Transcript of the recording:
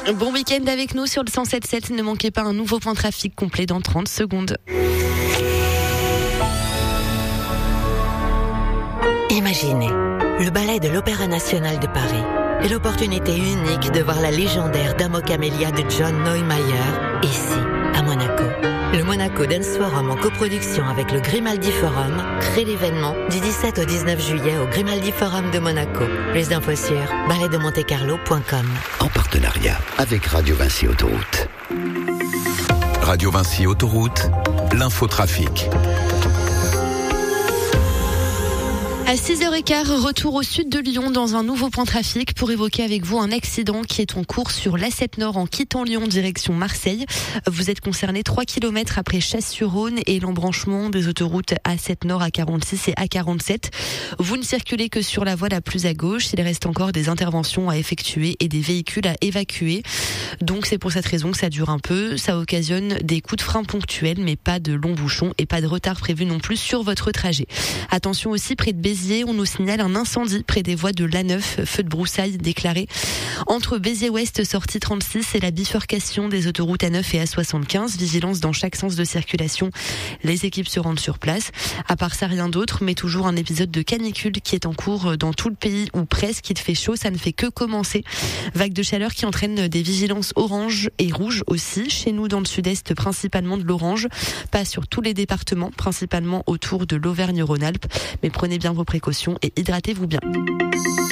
Bon week-end avec nous sur le 107.7. Ne manquez pas un nouveau point de trafic complet dans 30 secondes. Imaginez le ballet de l'Opéra National de Paris et l'opportunité unique de voir la légendaire Dame aux Camélias de John Neumeier ici, à Monaco. Le Monaco Dance Forum en coproduction avec le Grimaldi Forum crée l'événement du 17 au 19 juillet au Grimaldi Forum de Monaco. Plus d'infos sur balletdemontecarlo.com. En partenariat avec Radio Vinci Autoroute. Radio Vinci Autoroute, l'infotrafic. À 6h15, retour au sud de Lyon dans un nouveau point trafic pour évoquer avec vous un accident qui est en cours sur l'A7 Nord en quittant Lyon direction Marseille. Vous êtes concerné 3 km après Chasse-sur-Rhône et l'embranchement des autoroutes A7 Nord, A46 et A47. Vous ne circulez que sur la voie la plus à gauche. Il reste encore des interventions à effectuer et des véhicules à évacuer. Donc c'est pour cette raison que ça dure un peu. Ça occasionne des coups de frein ponctuels mais pas de longs bouchons et pas de retard prévu non plus sur votre trajet. Attention aussi, près de Béziers, on nous signale un incendie près des voies de l'A9, feu de broussailles déclaré entre Béziers-Ouest, sortie 36 et la bifurcation des autoroutes A9 et A75. Vigilance dans chaque sens de circulation. Les équipes se rendent sur place. À part ça, rien d'autre, mais toujours un épisode de canicule qui est en cours dans tout le pays ou presque. Il fait chaud, ça ne fait que commencer. Vague de chaleur qui entraîne des vigilances orange et rouge aussi. Chez nous, dans le sud-est, principalement de l'orange. Pas sur tous les départements, principalement autour de l'Auvergne-Rhône-Alpes. Mais prenez bien vos précautions et hydratez-vous bien.